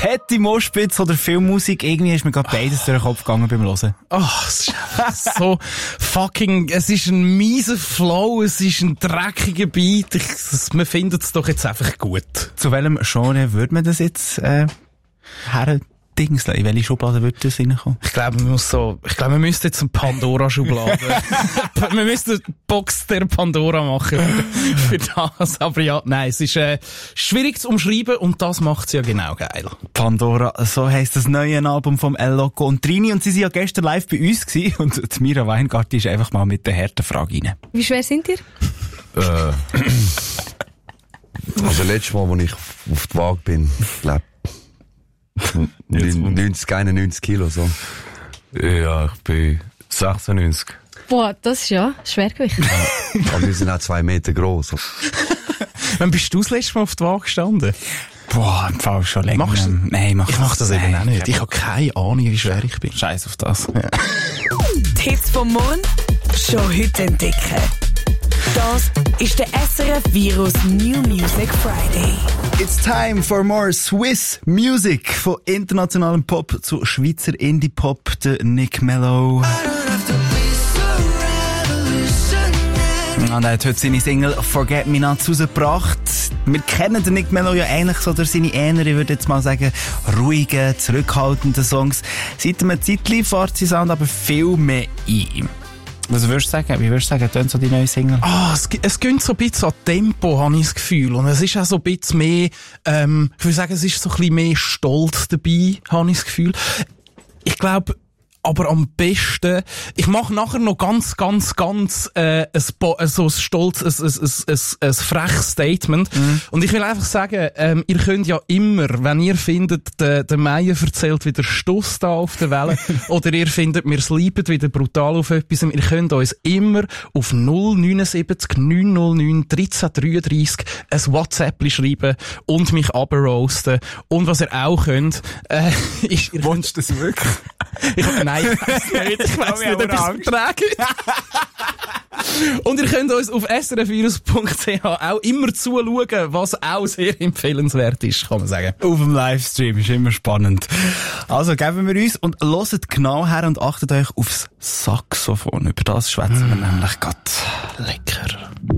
Fette Moshpits oder Filmmusik, irgendwie ist mir gerade beides durch den Kopf gegangen beim Hören. Es ist einfach so fucking, es ist ein mieser Flow, es ist ein dreckiger Beat, man findet es doch jetzt einfach gut. Zu welchem Genre würde man das jetzt, in welche Schublade würde das reinkommen? Ich glaube, wir müssten jetzt eine Pandora-Schublade. Wir müssten eine Box der Pandora machen für das. Aber ja, nein, es ist schwierig zu umschreiben und das macht's ja genau geil. Pandora, so heisst das neue Album vom El Loco und Trini und sie sind ja gestern live bei uns gewesen und Mira Weingarten ist einfach mal mit der harten Frage rein. Wie schwer sind ihr? Also letztes Mal, als ich auf die Waage bin, ich glaube 91 Kilo, so. Ja, ich bin 96. Boah, das ist ja Schwergewicht. Aber wir sind auch 2 Meter gross. Wann bist du das letzte Mal auf die Waage gestanden? Boah, im Fall schon länger. Machst du? Nein, Ich mach das eben auch nicht. Ich habe keine Ahnung, wie schwer ich bin. Scheiß auf das. Ja. Die Hits vom Morgen schon heute entdecken. Das ist der SRF Virus New Music Friday. It's time for more Swiss Music. Von internationalem Pop zu Schweizer Indie-Pop, der Nick Mello. Und er hat heute seine Single Forget Me Not rausgebracht. Wir kennen den Nick Mello ja eigentlich so durch seine eher, ich würde jetzt mal sagen, ruhigen, zurückhaltenden Songs. Seit einem Zeitchen fährt sein Sound aber viel mehr ein. Was würdest du sagen? Wie würdest du sagen, tönt so die neue Single? Es geht so ein bisschen an Tempo, habe ich das Gefühl. Und es ist auch so ein bisschen mehr, ich würde sagen, es ist so ein bisschen mehr Stolz dabei, habe ich das Gefühl. Ich glaube, aber am besten, ich mache nachher noch ganz so ein stolz, ein freches Statement. Und ich will einfach sagen, ihr könnt ja immer, wenn ihr findet, der Meier erzählt wieder Stuss da auf der Welle, oder ihr findet, wir sleepen wieder brutal auf etwas, ihr könnt uns immer auf 079 909 1333 ein WhatsApp schreiben und mich runterroasten. Und was ihr auch könnt, ist, ihr Wünschst du das wirklich? Nein, ich weiss nicht. Ich weiss nicht, ob ich es vertrage. Und ihr könnt uns auf srfvirus.ch auch immer zuschauen, was auch sehr empfehlenswert ist, kann man sagen. Auf dem Livestream ist immer spannend. Also geben wir uns und hört genau her und achtet euch aufs Saxophon. Über das schwätzen wir nämlich grad. Lecker.